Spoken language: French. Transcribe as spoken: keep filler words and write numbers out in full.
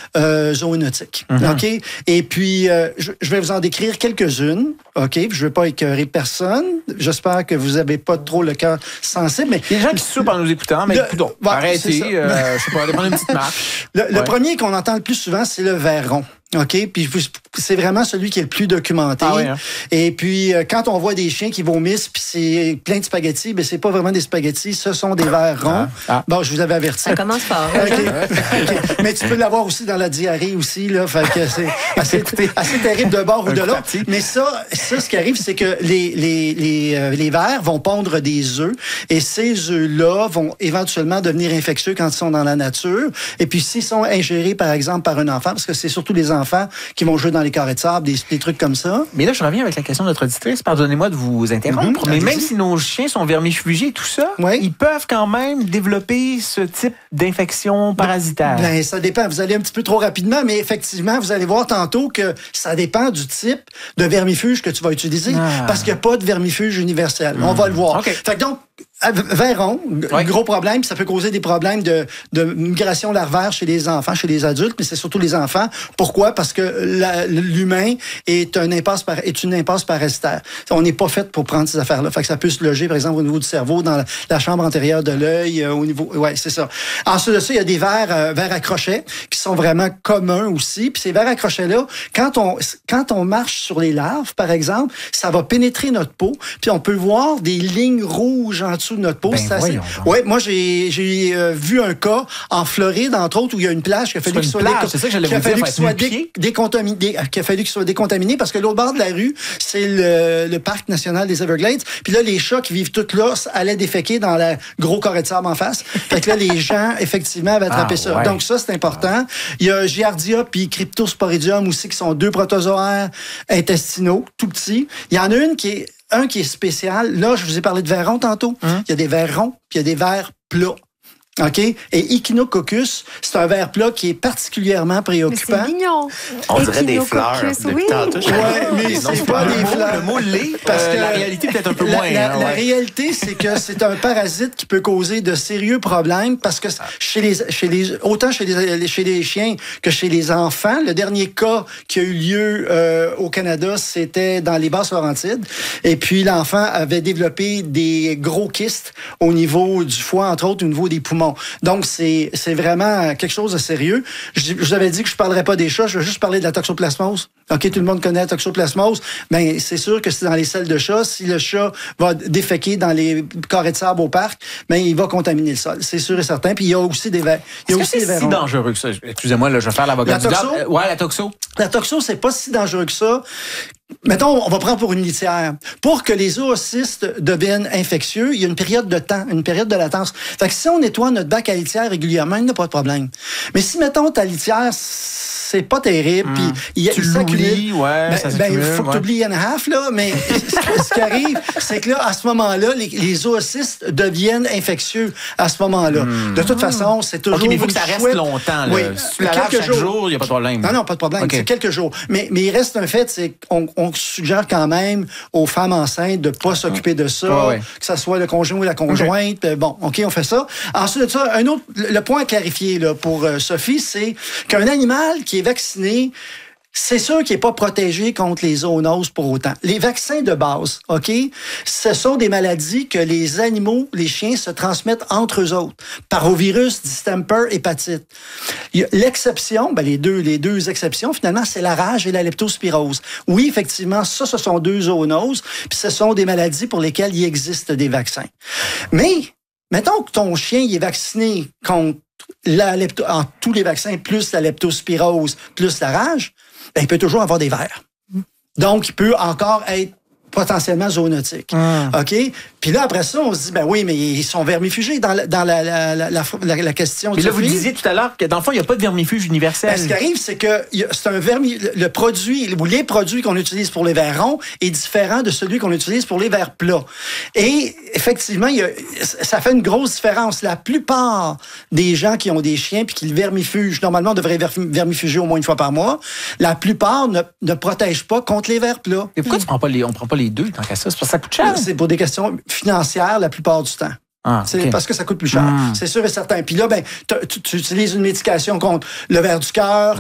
euh, zoonotiques. Mm-hmm. OK? Et puis, euh, je, je vais vous en décrire quelques-unes. OK? Je ne veux pas écœurer personne. J'espère que vous n'avez pas trop le cœur sensible. Mais il y a des gens qui soupent en nous écoutant, mais écoutons, ouais, arrêtez. Euh, je sais pas, aller prendre une petite marche. Le, ouais. le premier qu'on entend le plus souvent, c'est le ver rond. OK? Puis c'est vraiment celui qui est le plus documenté. Ah oui, hein? Et puis, quand on voit des chiens qui vomissent, puis c'est plein de spaghettis, bien, c'est pas vraiment des spaghettis, ce sont des vers ronds. Ah. Ah. Bon, je vous avais averti. Ça commence fort. Okay. Okay. Mais tu peux l'avoir aussi dans la diarrhée aussi, là. Fait que c'est assez, assez terrible de bord ou de l'autre. Mais ça, ça, ce qui arrive, c'est que les, les, les, euh, les vers vont pondre des œufs. Et ces œufs-là vont éventuellement devenir infectieux quand ils sont dans la nature. Et puis, s'ils sont ingérés, par exemple, par un enfant, parce que c'est surtout les enfants enfants qui vont jouer dans les carrés de sable, des, des trucs comme ça. Mais là, je reviens avec la question de notre auditrice. Pardonnez-moi de vous interrompre. Mm-hmm. Mais même si nos chiens sont vermifugés et tout ça, oui. ils peuvent quand même développer ce type d'infection parasitaire. Ben, ça dépend. Vous allez un petit peu trop rapidement, mais effectivement, vous allez voir tantôt que ça dépend du type de vermifuge que tu vas utiliser. Ah. Parce qu'il n'y a pas de vermifuge universel. Mm. On va le voir. Okay. Fait que donc, vers rond, oui. gros problème, ça peut causer des problèmes de, de migration larvaire chez les enfants, chez les adultes, mais c'est surtout les enfants. Pourquoi? Parce que la, l'humain est, un impasse par, est une impasse parasitaire. On n'est pas fait pour prendre ces affaires-là. Fait que ça peut se loger, par exemple, au niveau du cerveau, dans la, la chambre antérieure de l'œil, euh, au niveau... Ouais, c'est ça. Ensuite de ça, il y a des vers, euh, vers à crochet qui sont vraiment communs aussi. Puis ces vers à crochet-là, quand on, quand on marche sur les larves, par exemple, ça va pénétrer notre peau, puis on peut voir des lignes rouges en dessous de notre peau. Ben c'est assez... Ouais, moi, j'ai, j'ai euh, vu un cas en Floride, entre autres, où il y a une plage qui a fallu qu'il soit, déco... qui a fallu qu'il soit dé... décontaminé, qui a fallu qu'il soit décontaminé parce que l'autre bord de la rue, c'est le, le parc national des Everglades. Puis là, les chats qui vivent tout là allaient déféquer dans le gros carré de sable en face. Fait que là, les gens, effectivement, avaient attrapé ah, ça. Ouais. Donc ça, c'est important. Il y a Giardia puis Cryptosporidium aussi, qui sont deux protozoaires intestinaux, tout petits. Il y en a une qui est Un qui est spécial. Là, je vous ai parlé de vers ronds tantôt. Hum. Il y a des vers ronds, puis il y a des vers plats. OK? Et Echinococcus, c'est un ver plat qui est particulièrement préoccupant. Mais c'est mignon. On dirait des fleurs. Oui. Oui, mais non, c'est pas, pas des fleurs. Le mot l'est, parce euh, que la réalité peut-être un peu la, moins. La, hein, la ouais. réalité, c'est que c'est un parasite qui peut causer de sérieux problèmes parce que chez les, chez les, autant chez les, chez les chiens que chez les enfants, le dernier cas qui a eu lieu euh, au Canada, c'était dans les Basses-Laurentides. Et puis, l'enfant avait développé des gros kystes au niveau du foie, entre autres, au niveau des poumons. Donc, c'est, c'est vraiment quelque chose de sérieux. Je, je vous avais dit que je ne parlerais pas des chats, je vais juste parler de la toxoplasmose. OK, tout le monde connaît la toxoplasmose. Bien, c'est sûr que c'est dans les selles de chat. Si le chat va déféquer dans les carrés de sable au parc, bien, il va contaminer le sol. C'est sûr et certain. Puis, il y a aussi des vers. Il y a Est-ce aussi que c'est des si dangereux que ça? Excusez-moi, là, je vais faire l'avocat du diable. Euh, ouais, la toxo. La toxo, c'est pas si dangereux que ça. Mettons, on va prendre pour une litière. Pour que les zoocystes deviennent infectieux, il y a une période de temps, une période de latence. Fait que si on nettoie notre bac à litière régulièrement, il n'y a pas de problème. Mais si, mettons, ta litière, c'est pas terrible, puis mmh. il, tu il s'accumule. Ouais, ben, ça ben, il faut que tu oublies and a half, là, mais ce, ce qui arrive, c'est que là, à ce moment-là, les, les zoocystes deviennent infectieux à ce moment-là. Mmh. De toute façon, c'est toujours... OK, mais il faut que ça reste chouette. longtemps. Là. Oui. Si tu la laves chaque jour, il n'y a pas de problème. Non, non, pas de problème. Okay. C'est quelques jours. Mais, mais il reste un fait, c'est qu'on on suggère quand même aux femmes enceintes de ne pas s'occuper de ça, ouais, ouais. que ça soit le conjoint ou la conjointe. Okay. Bon, OK, on fait ça. Ensuite de ça, un autre, le point à clarifier là, pour euh, Sophie, c'est qu'un animal qui est vacciné, c'est sûr qu'il n'est pas protégé contre les zoonoses pour autant. Les vaccins de base, OK, ce sont des maladies que les animaux, les chiens, se transmettent entre eux autres. Parvovirus, distemper, hépatite. L'exception, ben les deux, les deux exceptions, finalement, c'est la rage et la leptospirose. Oui, effectivement, ça, ce sont deux zoonoses, puis ce sont des maladies pour lesquelles il existe des vaccins. Mais, mettons que ton chien il est vacciné contre la lepto, en tous les vaccins, plus la leptospirose, plus la rage, ben, il peut toujours avoir des vers. Donc, il peut encore être potentiellement zoonotique. Mm. OK? Puis là, après ça, on se dit, ben oui, mais ils sont vermifugés dans la, dans la, la, la, la, la question. Puis là, vous disiez tout à l'heure que dans le fond, il n'y a pas de vermifuge universel. Ben, ce qui arrive, c'est que c'est un vermi, le produit, ou les produits qu'on utilise pour les vers ronds est différent de celui qu'on utilise pour les vers plats. Et effectivement, il y a, ça fait une grosse différence. La plupart des gens qui ont des chiens puis qui le vermifugent, normalement, on devrait vermifuger au moins une fois par mois. La plupart ne, ne protègent pas contre les vers plats. Et pourquoi mmh. tu prends pas les, on prend pas les deux tant qu'à ça? C'est parce que ça coûte cher. C'est pour des questions financières la plupart du temps. Ah, c'est okay. Parce que ça coûte plus cher. Mmh. C'est sûr et certain. Puis là, ben, tu utilises une médication contre le ver du cœur,